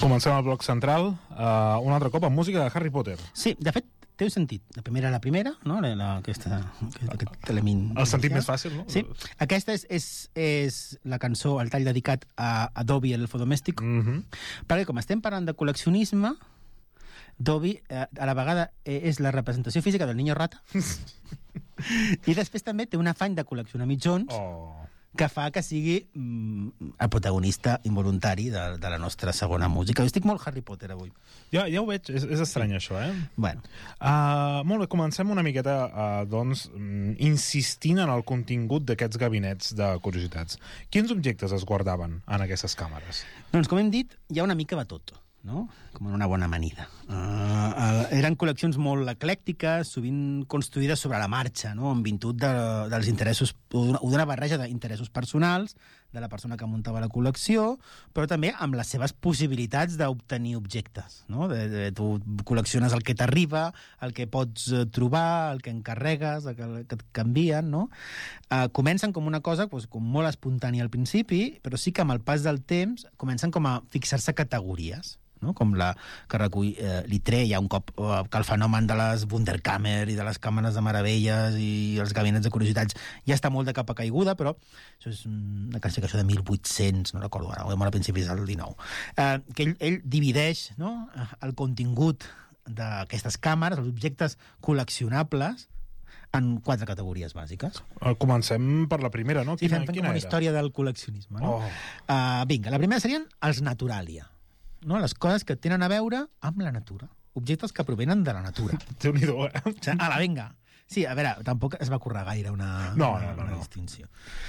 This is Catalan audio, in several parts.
Comencem el bloc central, un altre cop amb música de Harry Potter. Sí, de fet, té un sentit. La primera, no? Aquest element... El sentit més fàcil, no? Sí. Aquesta és la cançó, el tall dedicat a Dobby, el elfo domèstic, perquè com estem parlant de col·leccionisme, Dobby, a la vegada, és la representació física del niño rata i després també té un afany de col·leccionar mitjons que fa que sigui el protagonista involuntari de la nostra segona música. Jo estic molt Harry Potter avui. Ja ho veig, és estrany això, eh? Bueno. Molt bé, comencem una miqueta, doncs, insistint en el contingut d'aquests gabinets de curiositats. Quins objectes es guardaven en aquestes càmeres? Doncs, com hem dit, hi ha una mica de tot, no? Com en una bona amanida. Eren col·leccions molt eclèctiques, sovint construïdes sobre la marxa, no? En virtut dels interessos, o d'una barreja d'interessos personals de la persona que muntava la col·lecció, però també amb les seves possibilitats d'obtenir objectes, no? Tu col·lecciones el que t'arriba, el que pots trobar, el que encarregues, el que et canvien, no? Comencen com una cosa com molt espontània al principi, però sí que amb el pas del temps comencen com a fixar-se categories, no? Com la que recull Littré, ja un cop que el fenomen de les Wunderkammer i de les càmeres de meravelles i els gabinets de curiositats ja està molt de capa caiguda, però això és una classificació de 1800, no recordo ara, molt a principis del 19, que ell divideix, no? El contingut d'aquestes càmeres, els objectes col·leccionables, en 4 categories bàsiques. Comencem per la primera, no? Sí, fem com una història del col·leccionisme, no? Vinga, la primera serien els naturalia, no? Les coses que tenen a veure amb la natura. Objectes que provenen de la natura. Déu-n'hi-do, eh? O sigui, vinga. Sí, a veure, tampoc es va currar gaire una distinció.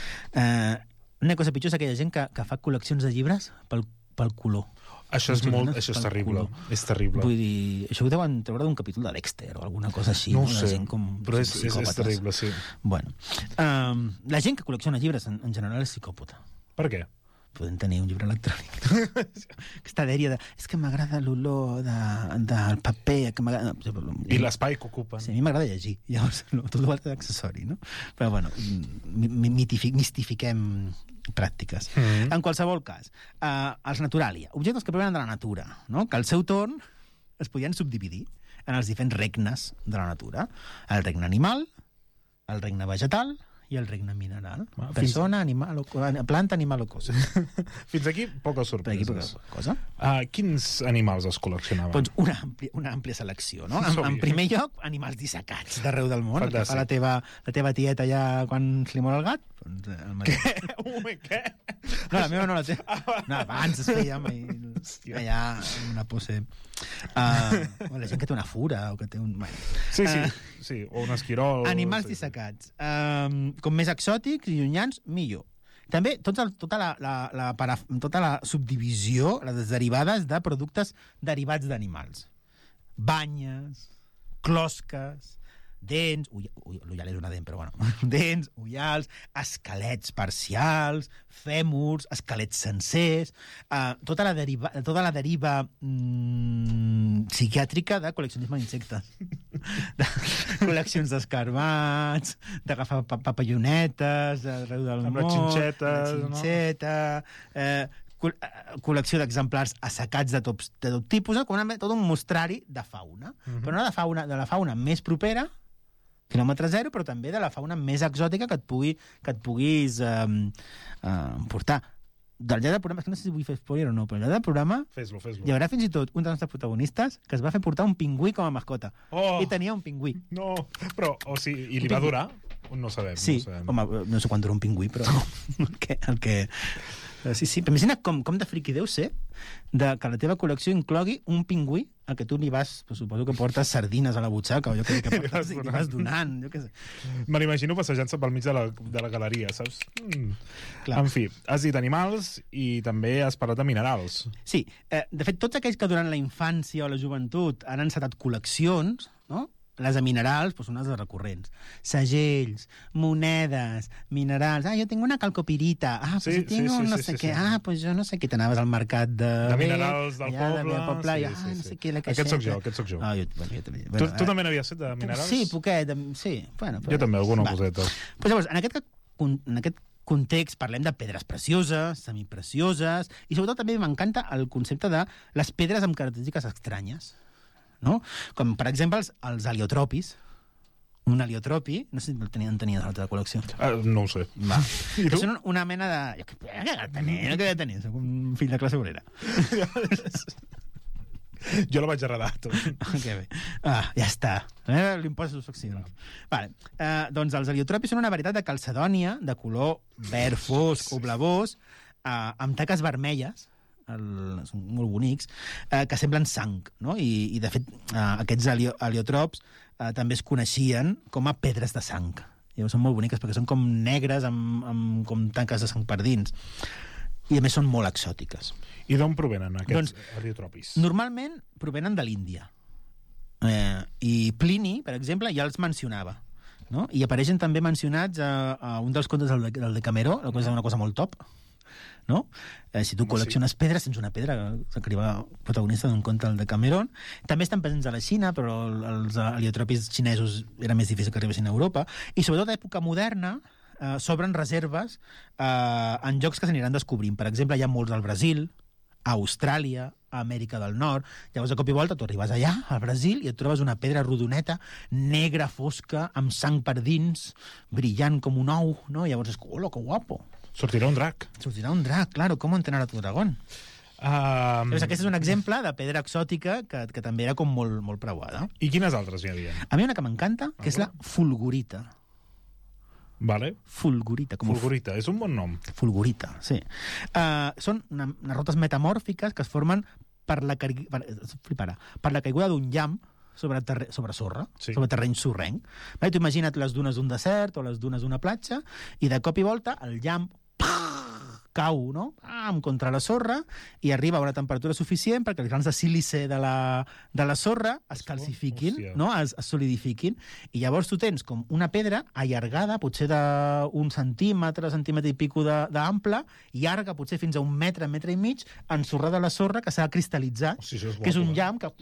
Una cosa pitjor és aquella gent que fa col·leccions de llibres pel color. Això és terrible. És terrible. Vull dir, això ho deuen treure d'un capítol de Dexter o alguna cosa així. No ho sé, però és terrible, sí. Bueno, la gent que col·lecciona llibres en general és psicòpata. Per què? Podem tenir un llibre electrònic. Aquesta dèria de... És que m'agrada l'olor del paper... I l'espai que ocupen. Sí, a mi m'agrada llegir. Llavors, tot l'altre és accessori, no? Però, bueno, mistifiquem pràctiques. En qualsevol cas, els naturalia, objectes que provenen de la natura, no? Que al seu torn es podien subdividir en els diferents regnes de la natura. El regne animal, el regne vegetal i el regne mineral. Persona, animal, planta, animal o cosa. Fins aquí poques sorpreses. Cosa. Quins animals es col·leccionaven? Doncs una àmplia selecció, no? En primer lloc, animals dissecats d'arreu del món. El que fa la teva tieta allà quan se li mor el gat. Doncs el mateix. Què? No, la meva no la té. No, abans es feia allà una pose... la gent que té una fura o que té un... Sí, o un esquirol... Animals dissecats. Com més exòtics i llunyans, millor. També tota la subdivisió, les derivades de productes derivats d'animals. Banyes, closques, dents, l'ullal és una dent, però bueno, dents, ullals, esquelets parcials, fèmurs, esquelets sencers, tota la deriva psiquiàtrica de col·leccionisme d'insectes. De col·leccions d'escarbats, d'agafar papallonetes d'arreu del món, xinxeta, col·lecció d'exemplars assecats de tot tipus, tot un mostrari de fauna. Però no de la fauna més propera, quilòmetre zero, però també de la fauna més exòtica que et puguis portar. Del llarg del programa, és que no sé si vull fer spoiler o no, però al llarg del programa Fes-lo. Hi haurà fins i tot un dels nostres protagonistes que es va fer portar un pingüí com a mascota. I tenia un pingüí. No, però, i li va durar? No sabem. Sí, home, no sé quan dura un pingüí, però el que... Sí, però imagina com de friqui deu ser que la teva col·lecció inclogui un pingüí al que tu li vas, suposo que portes sardines a la butxaca o jo crec que portes i li vas donant, jo què sé. Me l'imagino passejant-se pel mig de la galeria, saps? En fi, has dit animals i també has parlat de minerals. Sí, de fet, tots aquells que durant la infància o la joventut han encetat col·leccions, no? Les de minerals són les de recurrents. Segells, monedes, minerals. Jo tinc una calcopirita. Pues tinc un no sé què. Pues jo no sé què. T'anaves al mercat de minerals del poble. No sé què, la caixeta. Aquest soc jo. Tu també n'havies fet de minerals? Sí, poquet. Sí. Jo també, alguna coseta. Llavors, en aquest context parlem de pedres precioses, semiprecioses, i sobretot també m'encanta el concepte de les pedres amb característiques estranyes, no? Com, per exemple, els heliotropis. Un heliotropi, no sé si en tenies a la teva col·lecció. No ho sé. Va. I tu? Són una mena de... Jo què de tenir? Soc un fill de classe obrera. Jo la vaig heredar, tot. Que bé. Ja està. L'impost de successions. Vale. Doncs els heliotropis són una varietat de calcedònia de color verd fosc o blavós, amb taques vermelles, són molt bonics, que semblen sang, no? I de fet, aquests heliotrops també es coneixien com a pedres de sang. Llavors són molt boniques perquè són com negres amb com tanques de sang per dins. I a més són molt exòtiques. I d'on provenen aquests heliotropis? Normalment provenen de l'Índia. I Plini, per exemple, ja els mencionava. No? I apareixen també mencionats a un dels contes del Decameró, la cosa és una cosa molt top. No? Si tu col·lecciones pedres, tens una pedra que arriba protagonista d'un conte del Decameron. També estan presents a la Xina, però els heliotropis xinesos era més difícil que arribessin a Europa. I sobretot a època moderna s'obren reserves en llocs que s'aniran descobrint. Per exemple, hi ha molts al Brasil, a Austràlia, a Amèrica del Nord. Llavors, de cop i volta, tu arribes allà, al Brasil, i et trobes una pedra rodoneta, negra, fosca, amb sang per dins, brillant com un ou, no? Llavors és, hola, que guapo. Sortirà un drac. Sortirà un drac, claro, com entrenar a tu dragón. Llavors, aquest és un exemple de pedra exòtica que també era com molt, molt preuada. I quines altres hi havia? A mi una que m'encanta, que és la fulgurita. Vale. Fulgurita. Fulgurita, és un bon nom. Fulgurita, sí. Són unes roques metamòrfiques que es formen per la caiguda d'un llamp sobre sorra, sí, sobre terreny sorrenc. Tu imagina't les dunes d'un desert o les dunes d'una platja, i de cop i volta el llamp cau, no? Contra la sorra, i arriba a una temperatura suficient perquè els grans de sílice de la sorra es calcifiquin, no? Es solidifiquin, i llavors tu tens com una pedra allargada, potser d'un centímetre i pico d'ample, llarga potser fins a 1 metre, metre i mig, ensorrada a la sorra, que s'ha cristal·litzat, que és un llamp que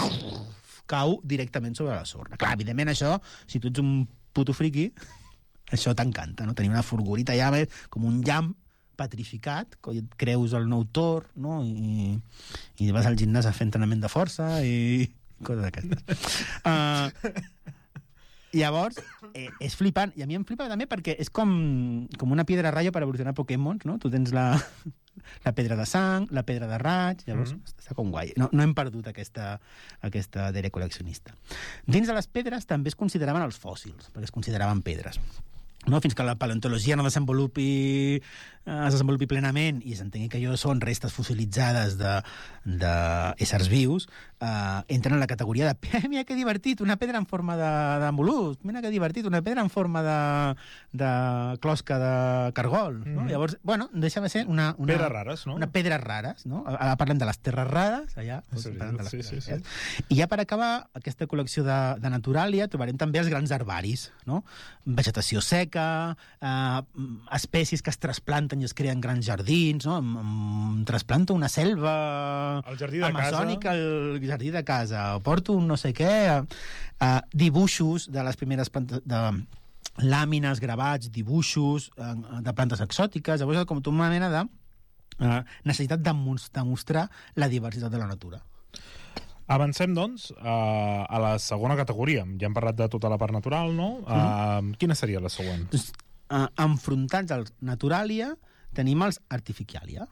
cau directament sobre la sorra. Clar, evidentment això, si tu ets un puto friqui, això t'encanta, no? Tenir una fulgurita allà com un llamp petrificat, que et creus el nou Thor, no? I vas al gimnàs a fer entrenament de força i coses d'aquestes. Llavors, és flipant. I a mi em flipa també perquè és com una piedra rayo per evolucionar Pokémons, no? Tu tens la pedra de sang, la pedra de raig, llavors està com guai. No hem perdut aquesta dere col·leccionista. Dins de les pedres també es consideraven els fòssils, perquè es consideraven pedres. No? Fins que la paleontologia no es desenvolupi plenament i s'entengui que allò són restes fossilitzades d'éssers vius, entren en la categoria de mira que divertit, una pedra en forma de mol·lusc, mira que divertit, una pedra en forma de closca de cargol. No? Llavors, bueno, deixa de ser una pedres rares, no? Una pedres rares, no? Ara parlem de les terres rares, allà. Sí. I ja per acabar aquesta col·lecció de Naturalia trobarem també els grans herbaris, no? Vegetació seca, espècies que es trasplanten i es creen grans jardins, no? Trasplanto una selva amazònica al jardí de casa, porto un no sé què, dibuixos de les primeres plantes, de làmines, gravats, dibuixos de plantes exòtiques, llavors com una mena de necessitat de mostrar la diversitat de la natura. Avancem, doncs, a la segona categoria. Ja hem parlat de tota la part natural, no? Quina seria la següent? Enfrontats als Naturalia, tenim els Artificialia.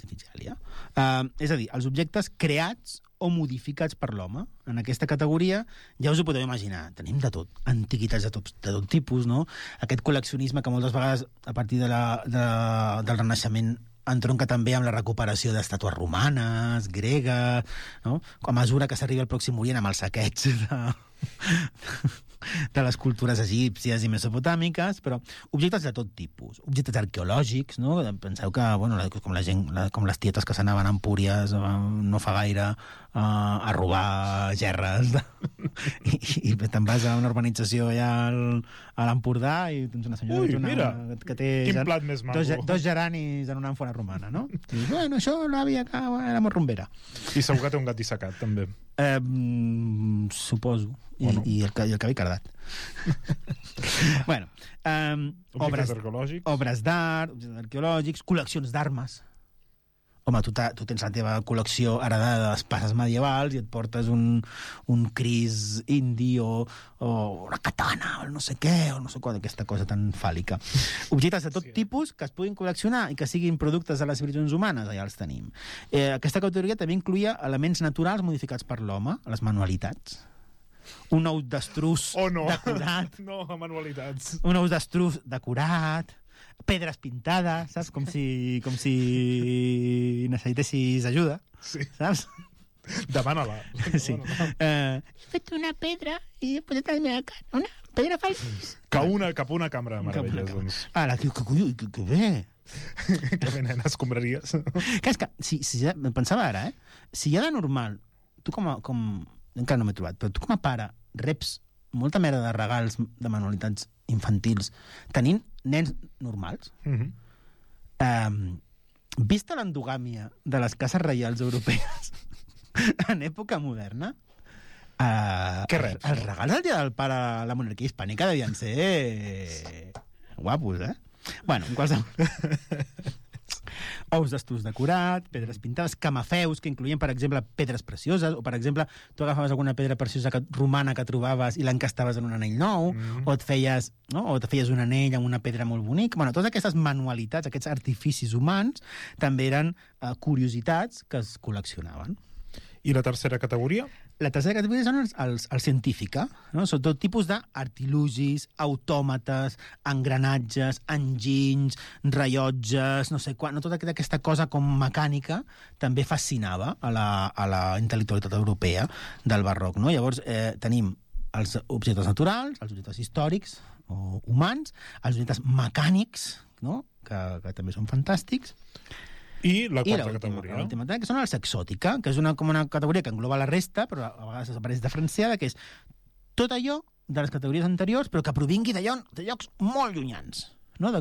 És a dir, els objectes creats o modificats per l'home. En aquesta categoria ja us ho podeu imaginar. Tenim de tot. Antiguitats de tot tipus, no? Aquest col·leccionisme que moltes vegades, a partir del Renaixement, entronca també amb la recuperació d'estàtues romanes, gregues, no? A mesura que s'arriba al Pròxim Orient amb el saqueig de les cultures egípcies i mesopotàmiques, però objectes de tot tipus. Objectes arqueològics, no? Penseu que, bueno, com les tietes que s'anaven a Empúries no fa gaire a robar gerres i te'n vas a una urbanització allà a l'Empordà i tens una senyora que té dos geranis en una àmfora romana, no? I, bueno, això l'àvia que era molt rumbera. I segur que té un gat dissecat, també. Suposo. Bueno. I el cabell cardat. Bueno, obres d'art, objectes arqueològics, col·leccions d'armes. Home, tu tens la teva col·lecció heredada d'espases medievals i et portes un cris indi o una katana o no sé què, o no sé qual, aquesta cosa tan fàl·lica. Objectes de tot tipus que es puguin col·leccionar i que siguin productes de les civilizacions humanes, allà els tenim. Aquesta categoria també incluïa elements naturals modificats per l'home, les manualitats. Un ou d'estruç decorat. No, manualitats. Un ou d'estruç decorat, pedres pintades, saps? Com si necessitessis ajuda, sí. Saps? Demana-la. Sí. He fet una pedra i he posat a la meva cara. Una pedra fals. Cap a una cambra de meravelles, doncs. Ara, que bé. Que bé, nena, escombraries. Que és que, si ja, pensava ara, si ja de normal, tu encara no m'he trobat, però tu com a pare reps molta merda de regals de manualitats infantils tenint nens normals, vista l'endogàmia de les cases reials europees en època moderna, què reps? Els regals del dia del pare a la monarquia hispànica devien ser guapos, Bueno, en qualsevol... Ous d'estruç decorat, pedres pintades, camafeus, que incloïen, per exemple, pedres precioses, o, per exemple, tu agafaves alguna pedra preciosa romana que trobaves i l'encastaves en un anell nou, o et feies un anell amb una pedra molt bonica. Bueno, totes aquestes manualitats, aquests artificis humans, també eren curiositats que es col·leccionaven. I la tercera categoria? La tercera categoria són els científica, no? Són tot tipus d'artilugis, autòmates, engranatges, enginys, rellotges, no sé quan, no? Tota aquesta cosa com mecànica també fascinava a la intel·lectualitat europea del barroc, no? Llavors tenim els objectes naturals, els objectes històrics o humans, els objectes mecànics, no? que també són fantàstics, i la quarta categoria. L'última, que són els exòtica, que és com una categoria que engloba la resta, però a vegades apareix diferenciada, que és tot allò de les categories anteriors, però que provingui de llocs molt llunyans. No?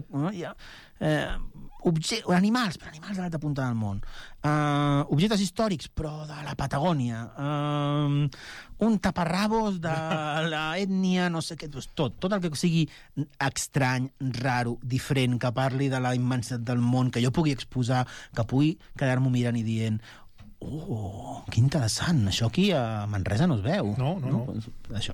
Animals, però animals de l'altra punta del món. Objectes històrics, però de la Patagònia. Un taparrabos de l'ètnia, no sé què. Tot el que sigui estrany, raro, diferent, que parli de la immensitat del món, que jo pugui exposar, que pugui quedar-m'ho mirant i dient que interessant, això aquí a Manresa no es veu. No. Això.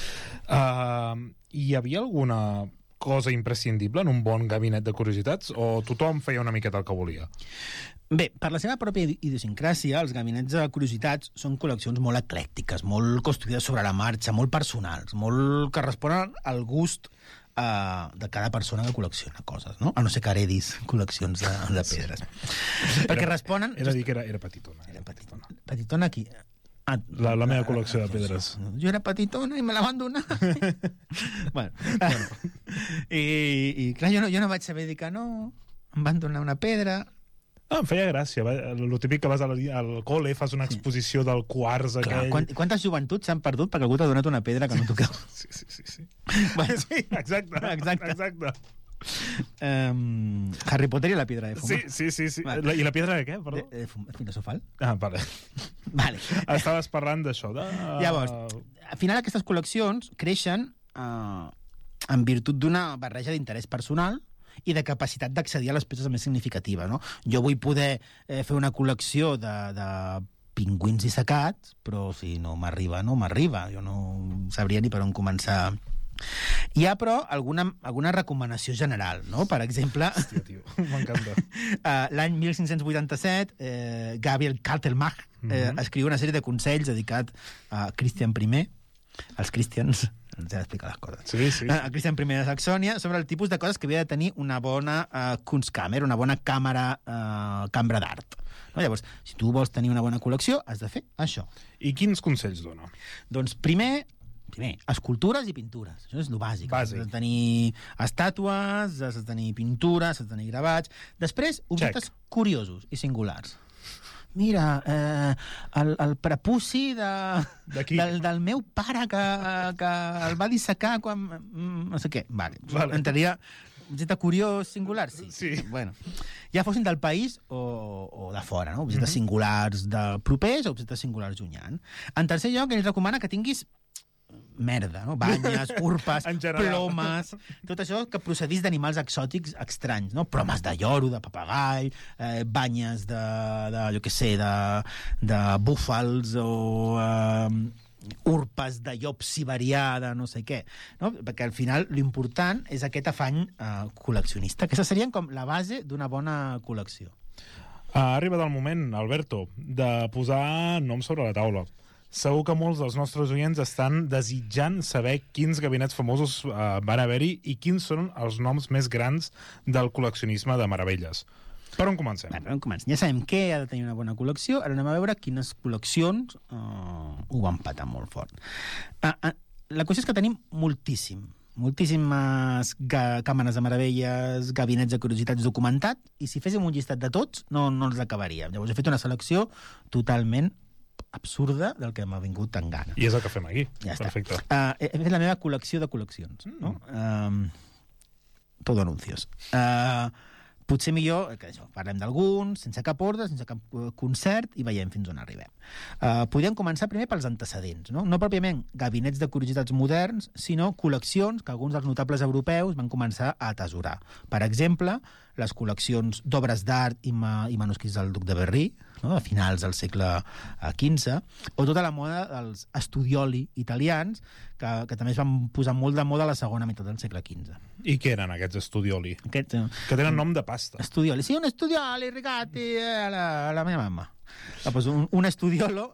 Hi havia alguna cosa imprescindible en un bon gabinet de curiositats, o tothom feia una miqueta el que volia? Bé, per la seva pròpia idiosincràsia, els gabinets de curiositats són col·leccions molt eclèctiques, molt construïdes sobre la marxa, molt personals, molt que responen al gust de cada persona que col·lecciona coses, no? A no ser que heredis col·leccions de pedres. Perquè responen... Era dir que era petitona. Era petitona. Petitona aquí... La meva col·lecció de pedres. Jo era petitona i me la van donar. Bueno. I clar, jo no vaig saber dir que no. Em van donar una pedra. Em feia gràcia. El típic que vas al col·le, fas una exposició del quars aquell... Quantes joventuts s'han perdut perquè algú t'ha donat una pedra que no tocava? Sí. Bueno, sí, exacte. Harry Potter i la piedra de fumar. Sí. Vale. I la piedra de què, perdó? Filosofal. Vale. Estaves parlant d'això. Llavors, al final aquestes col·leccions creixen en virtut d'una barreja d'interès personal i de capacitat d'accedir a les peces més significatives, no? Jo vull poder fer una col·lecció de pingüins dissecats, però si no m'arriba, no m'arriba. Jo no sabria ni per on començar. Hi ha, però, alguna recomanació general, no? Per exemple... Hòstia, tio, m'encanta. L'any 1587, Gabriel Kaltelmach escriu una sèrie de consells dedicat a Christian I, als cristians, ens ha d'explicar les coses. Sí. A Christian I de Saxònia, sobre el tipus de coses que havia de tenir una bona Kunstkammer, una bona cambra d'art. No? Llavors, si tu vols tenir una bona col·lecció, has de fer això. I quins consells dona? Doncs primer, escultures i pintures. Això és el bàsic. Has de tenir estàtues, has de tenir pintures, has de tenir gravats. Després, objectes curiosos i singulars. Mira, el prepuci del meu pare que el va dissecar quan... no sé què. Vale. Entraria Objecte curiós, singular, sí. Sí. Bueno, ja fossin del país o de fora, no? Objectes singulars de propers o objectes singulars llunyans. En tercer lloc, ell recomana que tinguis merda, no? Banyes, urpes, plomes, tot això que procedís d'animals exòtics estranys, no? Plomes de lloro, de papagall, banyes jo què sé, de búfals o urpes de llop siberià, de no sé què, no? Perquè al final l'important és aquest afany col·leccionista. Aquestes serien com la base d'una bona col·lecció. Ha arribat el moment, Alberto, de posar noms sobre la taula. Segur que molts dels nostres oients estan desitjant saber quins gabinets famosos van haver-hi i quins són els noms més grans del col·leccionisme de meravelles. Per on comencem? Per on comencem? Ja sabem què ha de tenir una bona col·lecció, ara anem a veure quines col·leccions ho van patar molt fort. La qüestió és que tenim moltíssimes càmeres de meravelles, gabinets de curiositats documentat, i si féssim un llistat de tots, no els acabaríem. Llavors he fet una selecció totalment absurda del que m'ha vingut en gana. I és el que fem aquí. Ja Perfecte. He fet la meva col·lecció de col·leccions. No? Todo anuncios. Potser millor, que això, parlem d'alguns, sense cap ordre, sense cap concert, i veiem fins on arribem. Podríem començar primer pels antecedents, no pròpiament gabinets de curiositats moderns, sinó col·leccions que alguns dels notables europeus van començar a atesorar. Per exemple, les col·leccions d'obres d'art i manuscrits del duc de Berry, no? A finals del segle XV, o tota la moda dels studioli italians, que també es van posar molt de moda a la segona meitat del segle XV. I què eren aquests studioli? Que tenen nom de pasta. Studioli. Sí, un studioli, rigati a la meva mamma. Pues un studiolo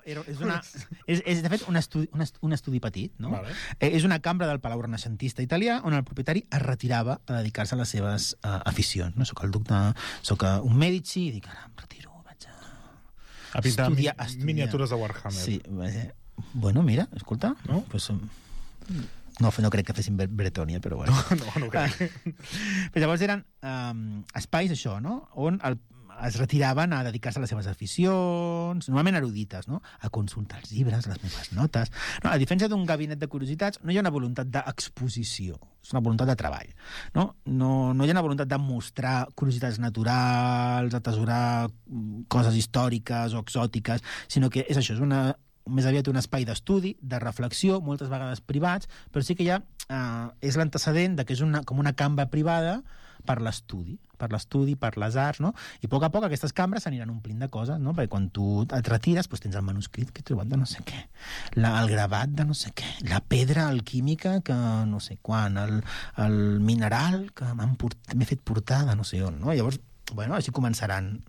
és de fet un estudi petit, no? Vale. És una cambra del Palau Renaixentista italià on el propietari es retirava a dedicar-se a les seves aficions. No? Soc un Medici i dic, ara em retiro, vaig a pintar estudiar. Miniatures de Warhammer. Sí, bueno, mira, escolta, no? Pues, no crec que fessin Bretònia, però bueno. No crec. Però llavors eren espais, això, no? On es retiraven a dedicar-se a les seves aficions, normalment erudites, no? A consultar els llibres, les meves notes. No, a diferència d'un gabinet de curiositats, no hi ha una voluntat d'exposició, és una voluntat de treball. No hi ha una voluntat de mostrar curiositats naturals, atesorar coses històriques o exòtiques, sinó que és això, és més aviat un espai d'estudi, de reflexió, moltes vegades privats, però sí que ja és l'antecedent de que és com una cambra privada per l'estudi, per les arts, no? I a poc aquestes cambres s'aniran omplint de coses, no? Perquè quan tu et retires tens el manuscrit que he trobat de no sé què, el gravat de no sé què, la pedra alquímica que no sé quan, el mineral que m'he fet portar de no sé on, no? Llavors, bueno, així començaran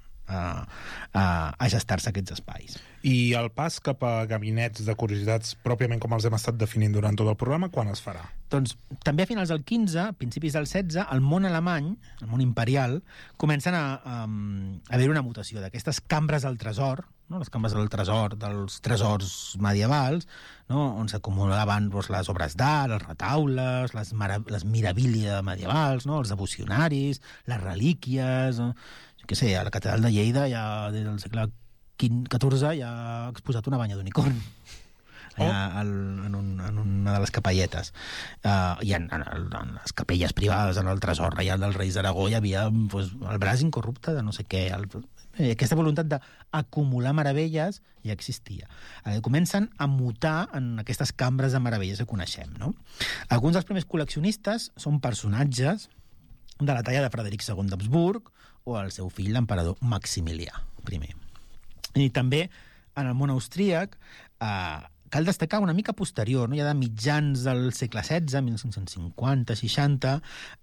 a gestar-se aquests espais. I el pas cap a gabinets de curiositats, pròpiament com els hem estat definint durant tot el programa, quan es farà? Doncs també a finals del XV, principis del XVI, el món alemany, el món imperial, comencen a haver una mutació d'aquestes cambres del tresor, no? Les cambres del tresor, dels tresors medievals, no? On s'acumulaven les obres d'art, els retaules, les mirabilia medievals, no? Els devocionaris, les relíquies, que sé, a la catedral de Lleida ja des del segle XIV ja ha exposat una banya d'unicorn en una de les capelletes. I en les capelles privades, en el tresor reial dels reis d'Aragó, hi havia el braç incorrupte de no sé què. Aquesta voluntat d'acumular meravelles ja existia. Comencen a mutar en aquestes cambres de meravelles que coneixem, no? Alguns dels primers col·leccionistes són personatges de la talla de Frederic II d'Habsburg o el seu fill, l'emperador Maximilià I. I també en el món austríac cal destacar una mica posterior, no? Ja de mitjans del segle XVI, 1550-60,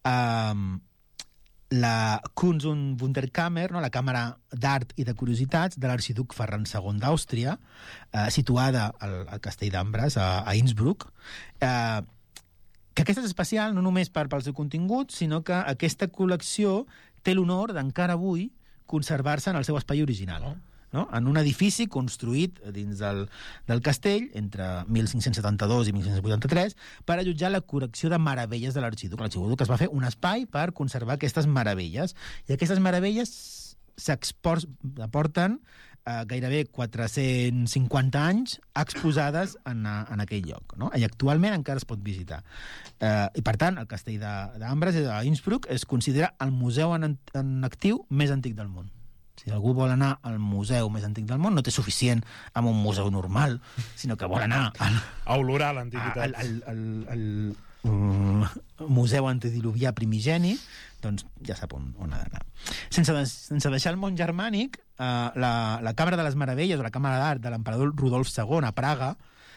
la Kunst- und Wunderkammer, no? La càmera d'art i de curiositats de l'arxiduc Ferran II d'Àustria, situada al castell d'Ambres, a Innsbruck, que aquesta és especial no només pel seu contingut, sinó que aquesta col·lecció té l'honor d'encara avui conservar-se en el seu espai original. No? En un edifici construït dins del castell entre 1572 i 1583 per allotjar la col·lecció de meravelles de l'arxiduc. L'arxiduc es va fer un espai per conservar aquestes meravelles. I aquestes meravelles porten gairebé 450 anys exposades en aquell lloc, no? I actualment encara es pot visitar. I, per tant, el castell d'Ambres a Innsbruck es considera el museu en actiu més antic del món. Si algú vol anar al museu més antic del món, no té suficient amb un museu normal, sinó que vol anar a olorar l'antiguitat. al museu antediluvià primigeni, doncs ja sap on ha d'anar. Sense deixar el món germànic, la Càmera de les Meravelles, o la Càmera d'Art de l'emperador Rudolf II a Praga,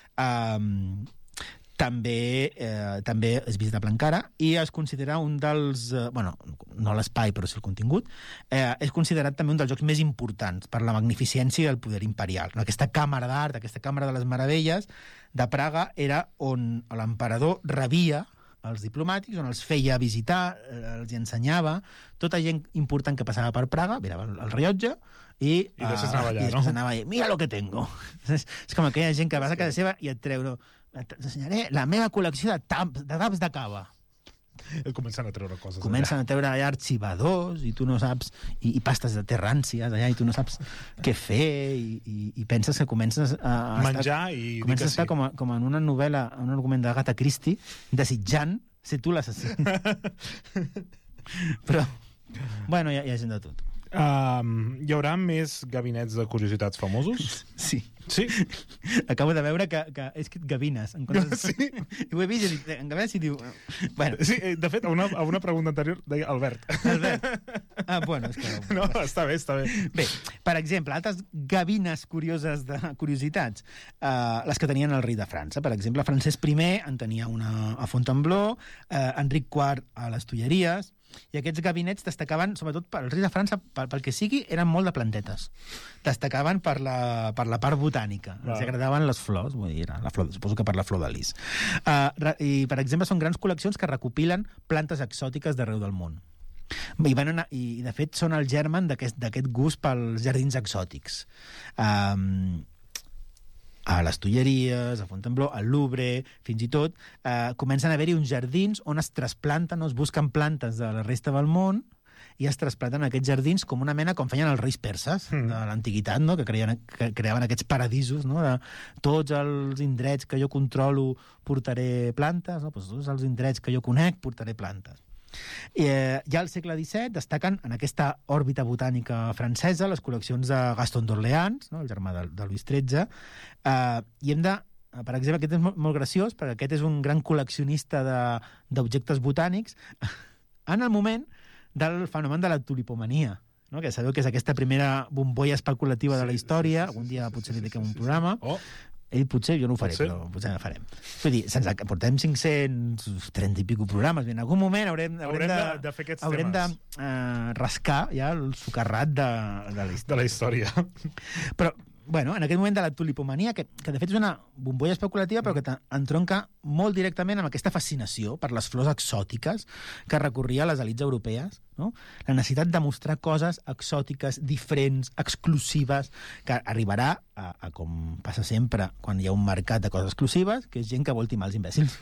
també és visitable encara, i es considera un dels... no l'espai, però sí el contingut, és considerat també un dels llocs més importants per la magnificència i el poder imperial. Aquesta Càmera d'Art, aquesta Càmera de les Meravelles de Praga era on l'emperador rebia els diplomàtics, on els feia visitar, els ensenyava, tota gent important que passava per Praga, mirava el rellotge i després anava allà, no? Anava allà, mira lo que tengo. És com aquella gent que vas a casa seva i et treu, t'ensenyaré la meva col·lecció de taps de cava. Comencen a treure coses. Comencen a treure allà arxivadors i tu no saps, i pastes de terràncies allà, i tu no saps què fer, i penses que comences a menjar i comences a estar com en una novel·la, un argument d'Agatha Christie, desitjant ser tu l'assassí. Però, bueno, hi ha gent de tot. Hi haurà més gabinets de curiositats famosos? Sí. Sí? Acabo de veure que he escrit gavines. Sí? I ho he vist i dic, en gavines i diu... Bueno. Sí, de fet, a una pregunta anterior deia Albert. Albert. Bueno, és que... No, està bé. Bé, per exemple, altres gavines curioses de curiositats, les que tenien el rei de França. Per exemple, Francesc I en tenia una a Fontainebleau, Enric IV a les Tulleries, i aquests gabinets destacaven, sobretot pel rei de França, pel que sigui, eren molt de plantetes. Destacaven per la part botànica. Els agradaven les flors, vull dir, la flor, suposo que per la flor de lis. I, per exemple, són grans col·leccions que recopilen plantes exòtiques d'arreu del món. I, de fet, són el germen d'aquest gust pels jardins exòtics. A les Tulleries, a Fontainebleau, al Louvre, fins i tot, comencen a haver-hi uns jardins on es trasplanten, es busquen plantes de la resta del món i es trasplanten aquests jardins com una mena, com feien els reis perses de l'antiguitat, no? que creaven aquests paradisos, no? De tots els indrets que jo controlo portaré plantes, no? Pues tots els indrets que jo conec portaré plantes. Ja al segle XVII destaquen en aquesta òrbita botànica francesa les col·leccions de Gaston d'Orléans, no? El germà de Louis XIII, i hem de... Per exemple, aquest és molt graciós, perquè aquest és un gran col·leccionista d'objectes botànics en el moment del fenomen de la tulipomania, no? Que sabeu que és aquesta primera bombolla especulativa de la història. Algun dia potser li dediquem un programa. Ell potser, jo no ho faré, però potser la farem. Vull dir, portem 530 i pico programes, en algun moment haurem de fer aquests temes. De rascar ja el socarrat de la història. Però, bueno, en aquest moment de la tulipomania, que de fet és una bombolla especulativa, però que entronca molt directament amb aquesta fascinació per les flors exòtiques que recorria a les elites europees, no? La necessitat de mostrar coses exòtiques, diferents, exclusives, que arribarà a com passa sempre quan hi ha un mercat de coses exclusives, que és gent que vol timar els imbècils.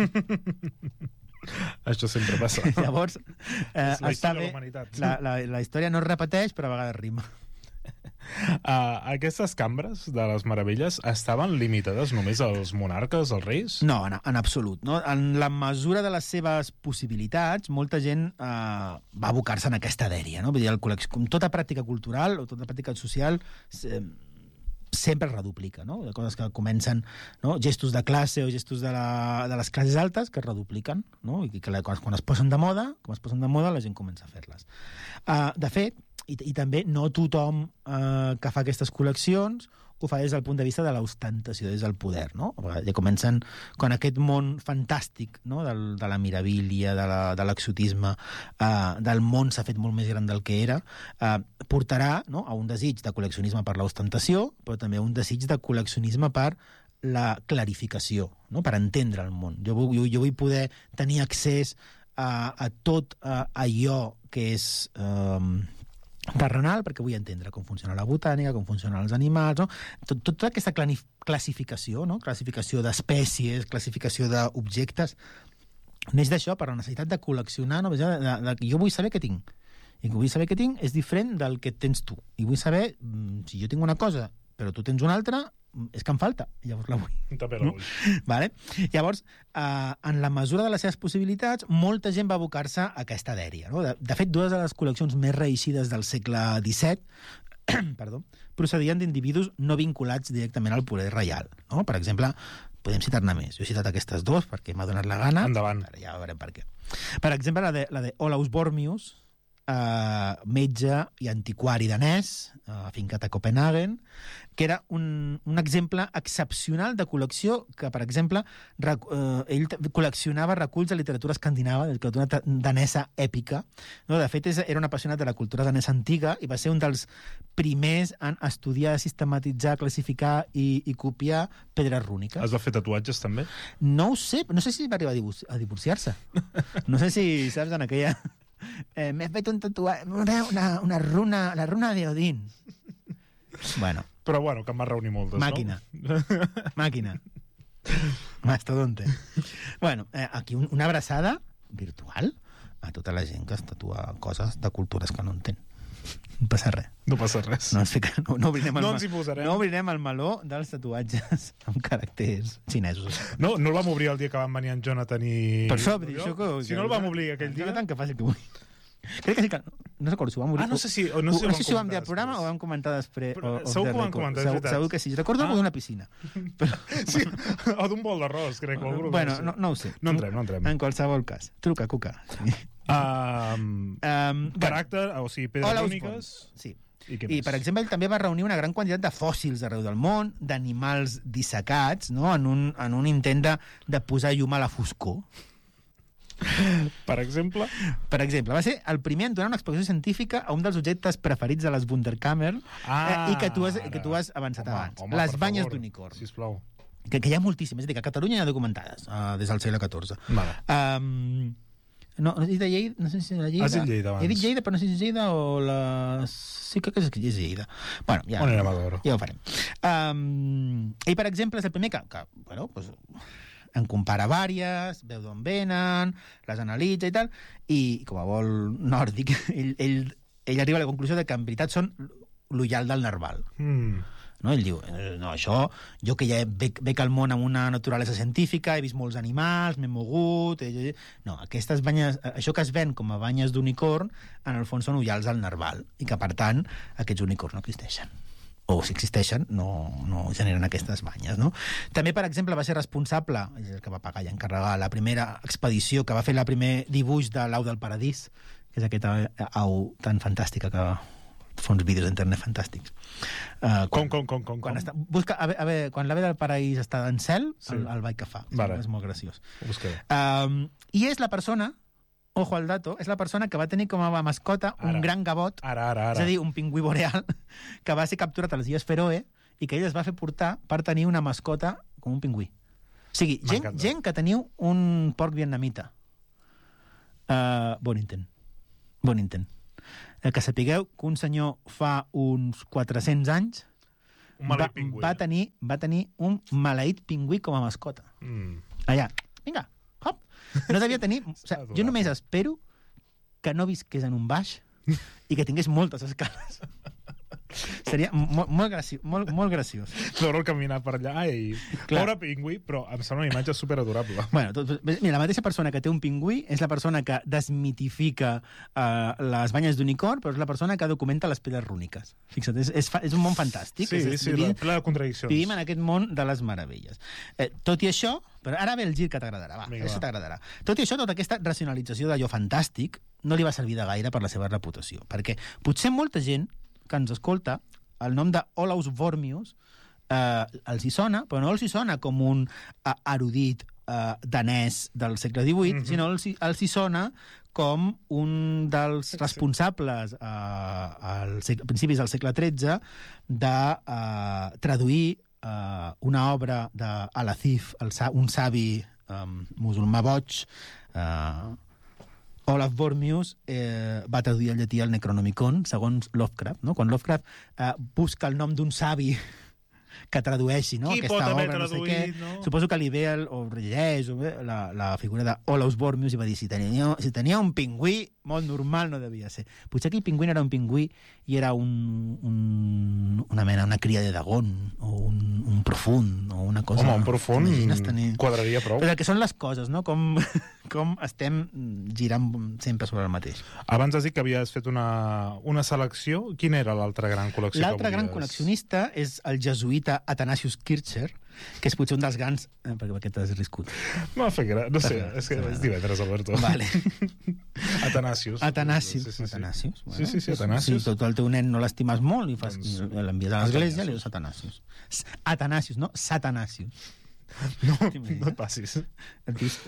Això sempre passa. Llavors, la història de l'humanitat. La història no es repeteix, però a vegades rima. Aquestes cambres de les meravelles estaven limitades només als monarques, als reis? No, en absolut. No? En la mesura de les seves possibilitats, molta gent va abocar-se en aquesta dèria. No? Vull dir, com tota pràctica cultural o tota pràctica social sempre es reduplica, no? De coses que comencen, no? Gestos de classe o gestos de les classes altes que es redupliquen, no? I que quan es posen de moda, la gent comença a fer-les. De fet, i també no tothom que fa aquestes col·leccions ho fa des del punt de vista de l'ostentació, des del poder, no? Ja comencen, quan aquest món fantàstic, no? De la miravília, de l'exotisme, del món s'ha fet molt més gran del que era, portarà, no? A un desig de col·leccionisme per l'ostentació, però també a un desig de col·leccionisme per la clarificació, no? Per entendre el món. Jo vull poder tenir accés a tot allò que és terrenal, perquè vull entendre com funciona la botànica, com funcionen els animals, no? Tota aquesta classificació, no? Classificació d'espècies, classificació d'objectes, neix d'això, per la necessitat de col·leccionar, no? Jo vull saber què tinc. I que vull saber què tinc és diferent del que tens tu. I vull saber, si jo tinc una cosa, però tu tens una altra, és que em falta. Llavors la vull. No? Vale? Llavors, en la mesura de les seves possibilitats, molta gent va abocar-se a aquesta dèria. No? De fet, dues de les col·leccions més reeixides del segle XVII procedien d'individus no vinculats directament al poder reial. No? Per exemple, podem citar-ne més. Jo he citat aquestes dues perquè m'ha donat la gana. Endavant. Ara ja veurem per què. Per exemple, la de Olaus Bormius, metge i antiquari danès, afincat a Copenhagen, que era un exemple excepcional de col·lecció que, per exemple, ell col·leccionava reculls de literatura escandinava, de literatura danesa èpica. No? De fet, era un apassionat de la cultura danesa antiga i va ser un dels primers en estudiar, sistematitzar, classificar i copiar pedres rúniques. Es va fer tatuatges, també? No ho sé, no sé si va arribar a divorciar-se. No sé si, saps, en aquella... m'he fet un tatuatge, una runa, la runa de Odín. Bueno. Però bueno, que em va reunir moltes, Màquina. no? Màquina. Mastodonte. Bueno, aquí una abraçada virtual a tota la gent que es tatua coses de cultures que no entén. No passa res. No passa res. No ens hi posarem. No obrirem el meló dels tatuatges amb caràcters xinesos. No el vam obrir el dia que van venir en Jonathan i... Per això, això que... Si no el vam obrir aquell dia... Tant que fàcil que vull. Crec que sí que... No recordo si ho vam obrir... no sé si ho vam dir al programa o vam comentar després. Segur que ho vam comentar, és veritat. Segur que sí. Recordo d'una piscina. Sí, o d'un bol d'arròs, crec. Bueno, no ho sé. No entrem. En qualsevol cas. Truca, Cuca. Caràcter, o sigui, pedres úniques... Sí. I, per exemple, ell també va reunir una gran quantitat de fòssils arreu del món, d'animals dissecats, no? en un intent de posar llum a la foscor. Per exemple? Per exemple, va ser el primer en donar una explicació científica a un dels objectes preferits de les Wunderkammer i que tu has avançat abans. Les banyes d'unicorn. Sisplau. Que hi ha moltíssimes. És a dir, que a Catalunya hi ha documentades des del segle XIV. Vale. No he dit Lleida, no sé si era Lleida. Has dit Lleida abans. He dit Lleida, però no sé si és Lleida o la... Sí que és Lleida. Bueno, ja... On anem a veure? Ja ho farem. Ell, per exemple, és el primer que bueno, pues, en compara vàries, veu d'on venen, les analitza i tal, i com a vol nòrdic, ell arriba a la conclusió de que en veritat són l'ullal del narval. No? Ell diu, no, això, jo que ja bec al món amb una naturalesa científica, he vist molts animals, m'he mogut... No, aquestes banyes, això que es ven com a banyes d'unicorn, en el fons són ullals del narval, i que, per tant, aquests unicorns no existeixen. O, si existeixen, no generen aquestes banyes, no? També, per exemple, va ser responsable, és el que va pagar i encarregar la primera expedició, que va fer el primer dibuix de l'au del paradís, que és aquesta au tan fantàstica que fa uns vídeos d'internet fantàstics. Com? Busca, a veure, quan l'ave del paraís està en cel, sí. el ball que fa. Vale. És molt graciós. I és la persona, ojo al dato, és la persona que va tenir com a mascota un gran gavot, és a dir, un pingüí boreal, que va ser capturat a les Illes Feroe i que ell es va fer portar per tenir una mascota com un pingüí. O sigui, gent que teniu un porc vietnamita. Bon intent. Que sapigueu que un senyor fa uns 400 anys va tenir un maleït pingüí com a mascota. Allà, vinga, hop. No devia tenir... O sigui, jo només espero que no visqués en un baix i que tingués moltes escales. Seria molt graciós. Veure'l caminar per allà i... Pobre pingüí, però em sembla una imatge superadorable. Bueno, mira, la mateixa persona que té un pingüí és la persona que desmitifica les banyes d'unicorn, però és la persona que documenta les pedres rúniques. Fixa't, és un món fantàstic. Sí, ple de contradiccions. Vivim en aquest món de les meravelles. Tot i això, però ara ve el gir que t'agradarà, això t'agradarà. Tot i això, tota aquesta racionalització d'allò fantàstic no li va servir de gaire per la seva reputació, perquè potser molta gent que ens escolta, el nom de Olaus Vormius els hi sona, però no els hi sona com un erudit danès del segle XVIII, sinó els hi sona com un dels responsables a principis del segle XIII de traduir una obra d'Al-Azif, un savi musulmà boig. Olaf Vormius va traduir al llatí el Necronomicon, segons Lovecraft. No? Quan Lovecraft busca el nom d'un savi que tradueixi, no? Qui aquesta pot haver obra, no sé traduït, què. no? Suposo que li ve o llegeix la figura d'Olaus Bormius i va dir si tenia un pingüí molt normal no devia ser. Potser aquell pingüí era un pingüí i era una cria de Dagon o un profund o una cosa... Home, un profund quadraria prou. Però que són les coses, no? Com estem girant sempre sobre el mateix. Abans has dit que havies fet una selecció. Quina era l'altra gran col·lecció? L'altre gran col·leccionista és el jesuïta Athanasius Kircher, que és potser un dels grans... perquè aquest has riscut. No sé, és que és divendres, Alberto. Vale. Atanasius. Atanasius. Sí. Atanasius. Bueno, sí, Atanasius. Si tot el teu nen no l'estimes molt i l'envies a l'església, li dius Atanasius. Atanasius, no? Satanasius. No et passis. Et vist?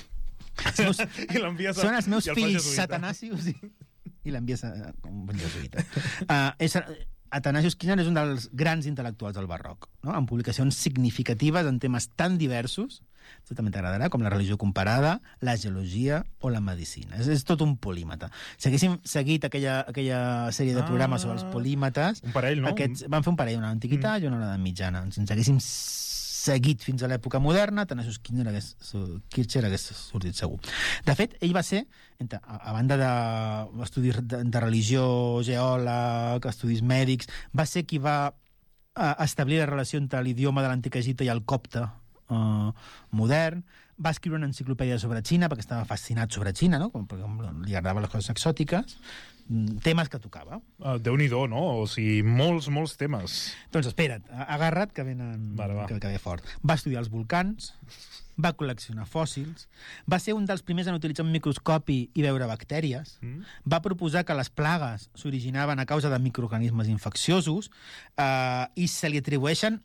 Són els meus fills Satanasius i l'envies a un bon jesuïta. Athanasius Kircher és un dels grans intel·lectuals del barroc, no? Amb publicacions significatives en temes tan diversos, també t'agradarà, com la religió comparada, la geologia o la medicina. És tot un polímata. Si haguéssim seguit aquella sèrie de programes sobre els polímates... Un parell, no? Van fer un parell, una d'antiguitat i una d'edat mitjana. Si ens haguéssim seguit fins a l'època moderna, Athanasius Kircher hagués sortit segur. De fet, ell va ser, a banda d'estudis de religió, geòleg, estudis mèdics, va ser qui va establir la relació entre l'idioma de l'antic Egipte i el copte modern. Va escriure una enciclopèdia sobre Xina, perquè estava fascinat sobre Xina, no? Perquè li agradaven les coses exòtiques, temes que tocava. Déu-n'hi-do, no? O sigui, molts temes. Doncs espera't, agarra't que venen... Que ve fort. Va estudiar els volcans, va col·leccionar fòssils, va ser un dels primers en utilitzar un microscopi i veure bactèries, va proposar que les plagues s'originaven a causa de microorganismes infecciosos i se li atribueixen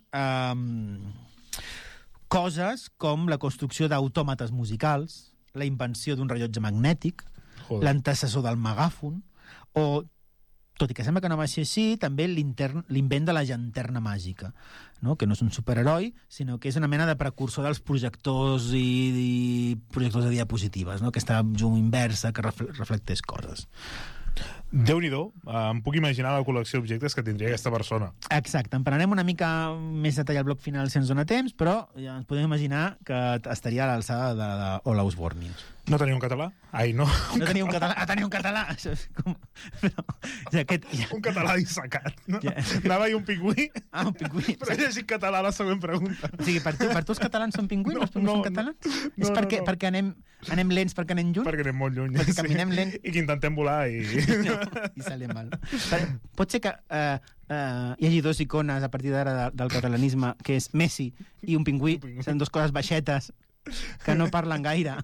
coses com la construcció d'autòmates musicals, la invenció d'un rellotge magnètic, l'antecessor del megàfon, o, tot i que sembla que no va ser així, també l'invent de la llanterna màgica, no? Que no és un superheroi, sinó que és una mena de precursor dels projectors i projectors de diapositives, no? Aquesta llum inversa que reflecteix coses. Déu-n'hi-do, em puc imaginar la col·lecció d'objectes que tindria aquesta persona. Exacte, en parlarem una mica més detall al bloc final si ens dona temps, però ja ens podem imaginar que estaria a l'alçada d'Olaus Bormius. No tenia un català? Ai, no. No tenia un català? Tenia un català! Això és com... Un català dissecat. No? Anava i un pingüí. Un pingüí. Però he llegit català la següent pregunta. O sigui, per tu els catalans són pingüins? Els pingüins són catalans? És perquè anem lents, perquè anem lluny? Perquè anem molt lluny. Perquè caminem lent. I que intentem volar i... I sale mal. Pot ser que hi hagi dos icones a partir d'ara del catalanisme, que és Messi i un pingüí. Són dues coses baixetes que no parlen gaire.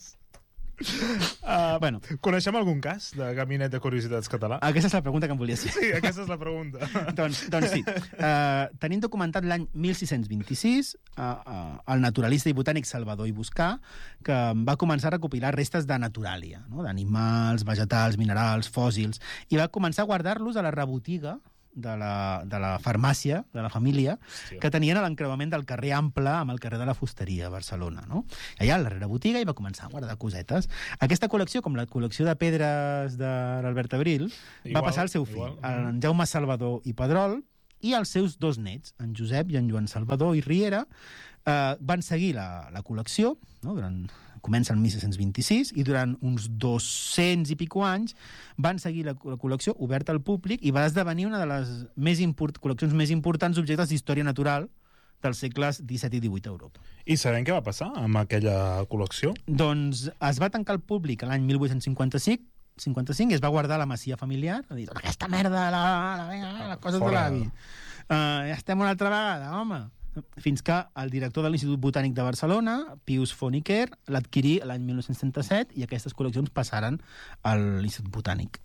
Bueno. Coneixem algun cas de gabinet de curiositats català? Aquesta és la pregunta que em volies fer. Sí, aquesta és la pregunta. doncs sí. Tenim documentat l'any 1626 el naturalista i botànic Salvador Ibuscà, que va començar a recopilar restes de naturàlia, no? D'animals, vegetals, minerals, fòssils, i va començar a guardar-los a la rebotiga de la farmàcia de la família, que tenien a l'encreuament del carrer Ample amb el carrer de la Fusteria a Barcelona, no? Allà, a la rebotiga, i va començar a guardar cosetes. Aquesta col·lecció, com la col·lecció de pedres de l'Albert Abril, va passar al seu fill, en Jaume Salvador i Pedrol, i els seus dos nets, en Josep i en Joan Salvador i Riera, van seguir la col·lecció, no? Comença el 1626, i durant uns 200 i pico anys van seguir la col·lecció oberta al públic i va esdevenir una de les col·leccions més importants d'objectes d'història natural dels segles XVII i XVIII a Europa. I sabem què va passar amb aquella col·lecció? Doncs es va tancar al públic l'any 1855 i es va guardar la masia familiar, a dir, aquesta merda, la cosa de l'avi. Ja estem una altra vegada, home. Fins que el director de l'Institut Botànic de Barcelona, Pius Fonecker, l'adquirí l'any 1977 i aquestes col·leccions passaren a l'Institut Botànic.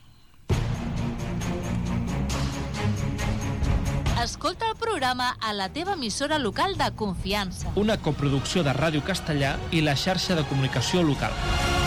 Escolta el programa a la teva emissora local de confiança. Una coproducció de Ràdio Castellà i la xarxa de comunicació local.